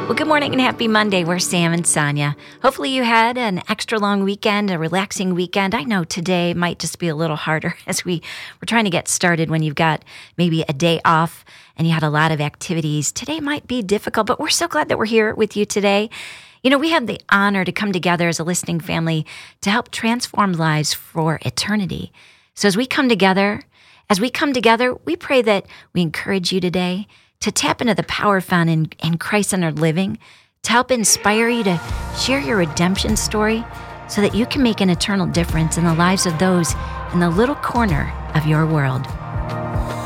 Well, good morning and happy Monday. We're Sam and Sonia. Hopefully you had an extra long weekend, a relaxing weekend. I know today might just be a little harder as we're trying to get started when you've got maybe a day off and you had a lot of activities. Today might be difficult, but we're so glad that we're here with you today. You know, we have the honor to come together as a listening family to help transform lives for eternity. So as we come together, we pray that we encourage you today to tap into the power found in Christ-centered living, to help inspire you to share your redemption story so that you can make an eternal difference in the lives of those in the little corner of your world.